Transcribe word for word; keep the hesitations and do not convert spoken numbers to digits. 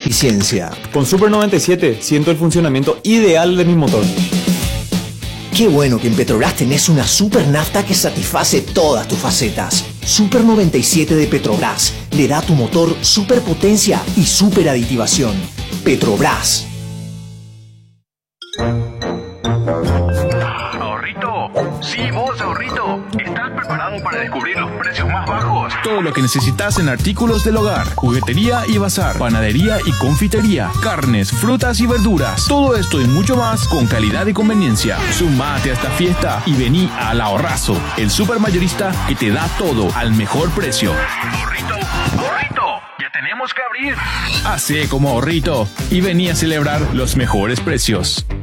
eficiencia. Con Super noventa y siete siento el funcionamiento ideal de mi motor. Qué bueno que en Petrobras tenés una super nafta que satisface todas tus facetas. Super noventa y siete de Petrobras le da a tu motor super potencia y super aditivación. Petrobras. Ahorrito, sí vos, ahorrito. ¿Estás preparado para descubrir los precios más bajos? Todo lo que necesitas en artículos del hogar, juguetería y bazar, panadería y confitería, carnes, frutas y verduras. Todo esto y mucho más con calidad y conveniencia. Sumate a esta fiesta y vení al Ahorrazo, el supermayorista que te da todo al mejor precio. Ahorrito, ahorrito, ya tenemos que abrir. Hacé como Ahorrito y vení a celebrar los mejores precios.